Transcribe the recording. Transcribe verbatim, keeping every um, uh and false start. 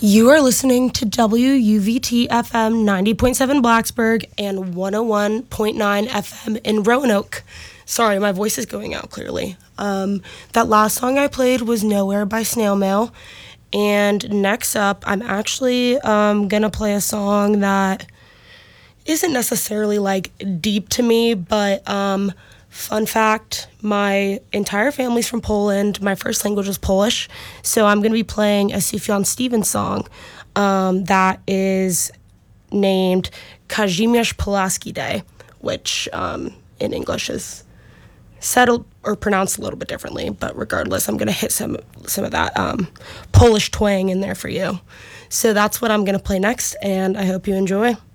You are listening to W U V T F M ninety point seven Blacksburg and one oh one point nine F M in Roanoke. Sorry, my voice is going out clearly. Um, that last song I played was Nowhere by Snail Mail. And next up, I'm actually um, going to play a song that isn't necessarily like deep to me, but um, fun fact, my entire family's from Poland. My first language is Polish. So I'm going to be playing a Sufjan Stevens song um, that is named Kazimierz Pulaski Day, which um, in English is said or pronounced a little bit differently, but regardless, I'm going to hit some some of that um, Polish twang in there for you. So that's what I'm going to play next, and I hope you enjoy.